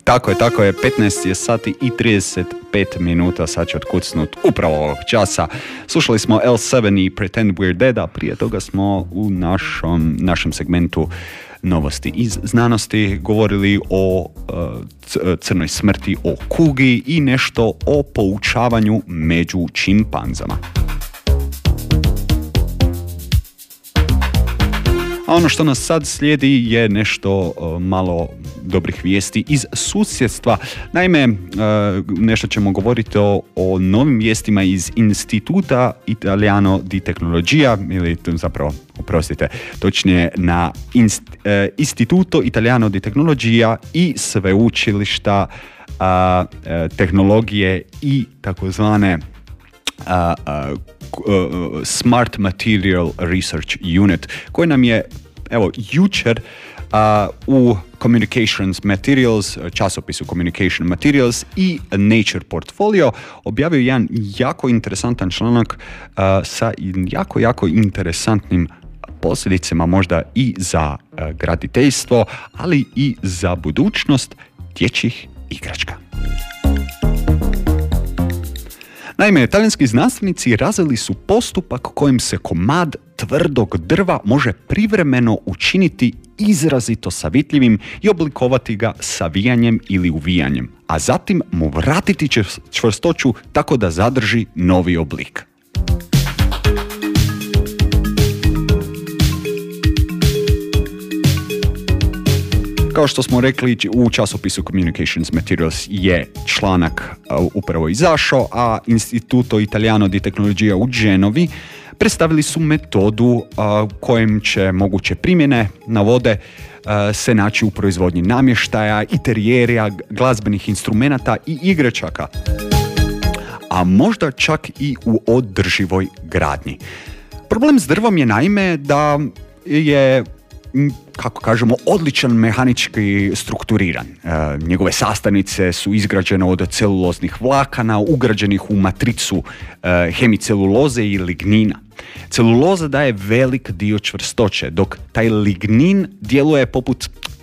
Tako je, 15 je sati i 35 minuta, sad će otkucnut upravo ovog časa. Slušali smo L7 i Pretend We're Dead, a prije toga smo u našem segmentu novosti iz znanosti govorili o crnoj smrti, o kugi i nešto o poučavanju među čimpanzama. A ono što nas sad slijedi je nešto malo dobrih vijesti iz susjedstva. Naime, nešto ćemo govoriti o novim vijestima iz Instituta Italiano di Tecnologia, ili zapravo, oprostite, točnije na Istituto Italiano di Tecnologia i sveučilišta tehnologije i takozvane Smart Material Research Unit, koji nam je jučer u Communications Materials, časopisu Communication Materials i Nature Portfolio objavio jedan jako interesantan članak sa jako interesantnim posljedicama možda i za graditeljstvo, ali i za budućnost dječjih igračka. Naime, talijanski znanstvenici razvili su postupak kojim se komad tvrdog drva može privremeno učiniti izrazito savitljivim i oblikovati ga savijanjem ili uvijanjem, a zatim mu vratiti čvrstoću tako da zadrži novi oblik. Kao što smo rekli, u časopisu Communications Materials je članak upravo izašao, a Instituto Italiano di Tecnologia u Genovi predstavili su metodu kojem će moguće primjene navode se naći u proizvodnji namještaja, interijera, glazbenih instrumenata i igračaka, a možda čak i u održivoj gradnji. Problem s drvom je naime da je, kako kažemo, odličan mehanički strukturiran. Njegove sastavnice su izgrađene od celuloznih vlakana, ugrađenih u matricu hemiceluloze i lignina. Celuloza daje velik dio čvrstoće, dok taj lignin djeluje poput